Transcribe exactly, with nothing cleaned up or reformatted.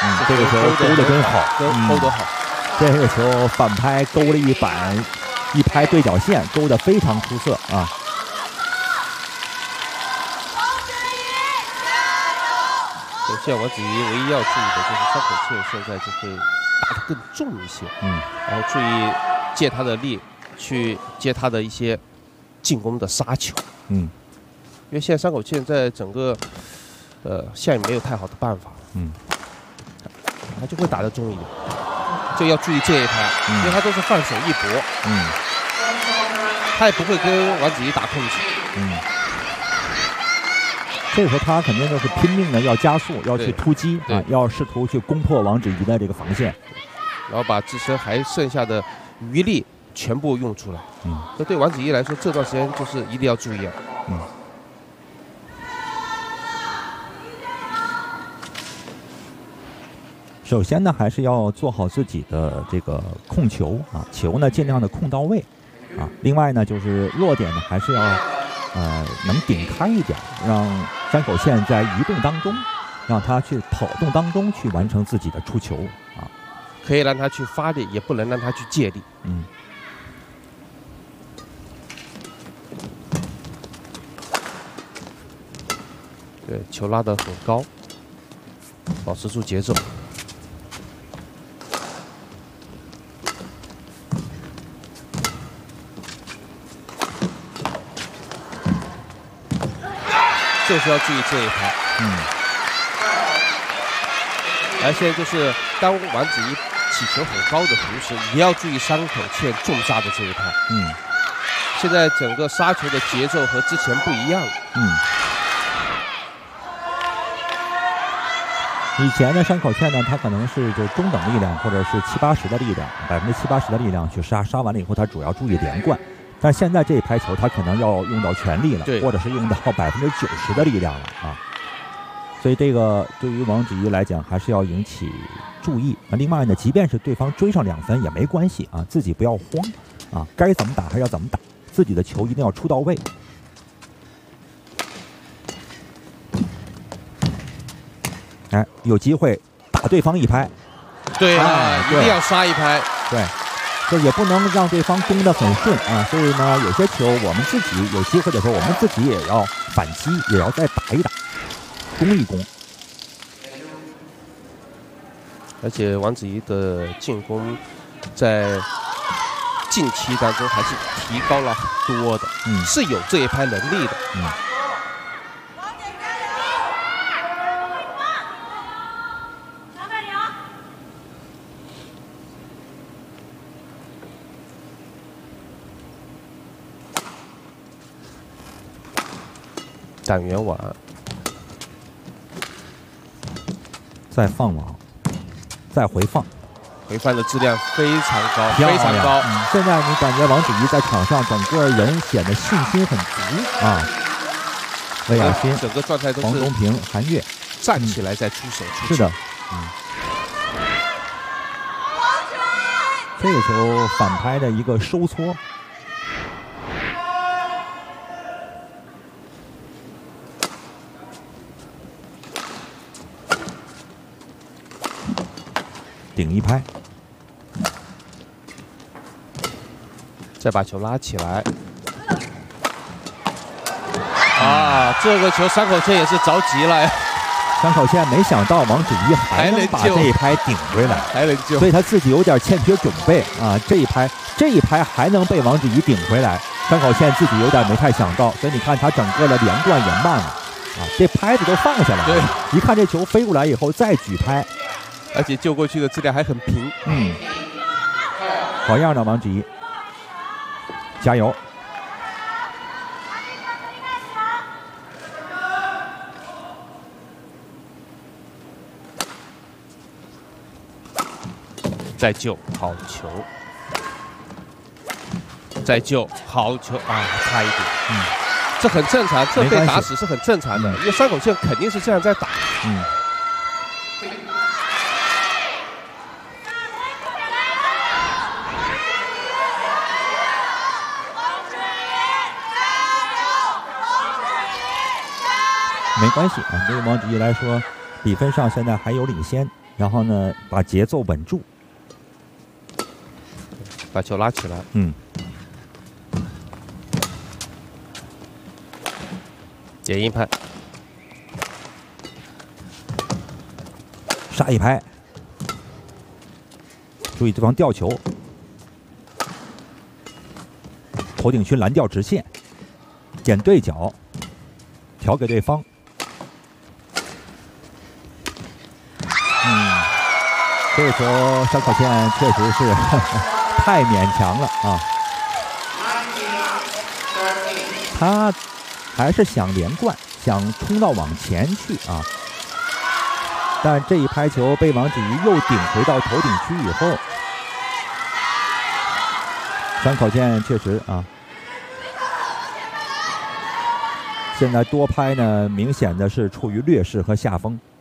嗯，这个球勾的真好， 勾得好。 这个球反拍勾了一板，一拍对角线，勾得非常出色啊。 首先，王子怡唯一要注意的就是山口茜现在就会打得更重一些， 嗯，然后注意借他的力去接他的一些进攻的杀球， 嗯， 因为现在山口茜在整个呃线里没有太好的办法， 嗯， 他就会打得重一点。就要注意这一拍，嗯、因为他都是放手一搏， 嗯， 他也不会跟王子怡打控制， 嗯，这个时候他肯定就是拼命的要加速，要去突击啊，要试图去攻破王子怡的这个防线， 然后把自身还剩下的余力全部用出来。 嗯， 这对王子怡来说，这段时间就是一定要注意啊。 嗯。首先呢，还是要做好自己的这个控球啊，球呢尽量的控到位啊。另外呢，就是落点呢还是要呃能顶开一点，让山口茜在移动当中，让他去跑动当中去完成自己的出球啊。 可以让他去发力，也不能让他去借力。 嗯。 对，球拉得很高，保持住节奏。就是要注意这一拍， 嗯。 而现在就是当王子怡起球很高的同时，也要注意山口茜重杀的这一拍， 嗯。 现在整个杀球的节奏和之前不一样了， 嗯。以前呢，山口茜呢，他可能是就中等力量或者是七八十的力量，百分之七八十的力量去杀，杀完了以后，他主要注意连贯。但现在这一拍球，他可能要用到全力了，或者是用到百分之九十的力量了啊。所以这个对于王子怡来讲，还是要引起注意啊。另外呢，即便是对方追上两分也没关系啊，自己不要慌啊，该怎么打还是要怎么打，自己的球一定要出到位。哎，有机会打对方一拍， 对啊，一定要杀一拍， 对。就也不能让对方攻得很顺啊，所以呢，有些球我们自己有机会的时候，我们自己也要反击，也要再打一打，攻一攻。 而且王子怡的进攻在近期当中还是提高了很多的， 嗯， 是有这一拍能力的， 嗯。 打圆网， 再放网，再回放， 回放的质量非常高，非常高。 嗯、现在你感觉王子怡在场上整个人显得信心很足啊。魏雅欣、 整个状态都是黄东萍、韩悦站起来再出手出球。 是的，嗯。这个球反拍的一个收搓。顶一拍， 再把球拉起来。啊，这个球山口茜也是着急了呀。 山口茜没想到王子怡还能把这一拍顶回来， 还能救， 所以他自己有点欠缺准备啊。这一拍，这一拍还能被王子怡顶回来，山口茜自己有点没太想到，所以你看他整个的连贯也慢了啊，这拍子都放下来了。对，一看这球飞过来以后再举拍。 而且救过去的质量还很平， 嗯，好样的，王子怡，加油！ 再救，好球！再救，好球啊，差一点，嗯，这很正常，这被打死是很正常的，因为山口茜肯定是这样在打， 嗯。没关系啊，对于王子怡来说，比分上现在还有领先。 然后呢，把节奏稳住， 把球拉起来。 嗯。 点一拍， 杀一拍，注意对方吊球，头顶区蓝调直线，点对角，调给对方。嗯，这个球山口茜确实是呵呵太勉强了啊，他还是想连贯，想冲到往前去啊。但这一拍球被王芷怡又顶回到头顶区以后，山口茜确实啊，现在多拍呢，明显的是处于劣势和下风。